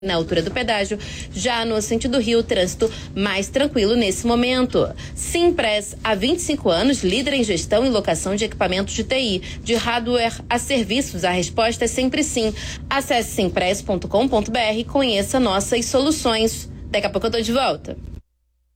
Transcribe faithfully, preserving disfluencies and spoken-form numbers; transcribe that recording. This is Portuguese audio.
na altura do pedágio. Já no sentido Rio, trânsito mais tranquilo nesse momento. Simpress, há vinte e cinco anos, líder em gestão e locação de equipamentos de T I. De hardware a serviços, a resposta é sempre sim. Acesse simpress ponto com ponto br e conheça nossas soluções. Daqui a pouco eu tô de volta.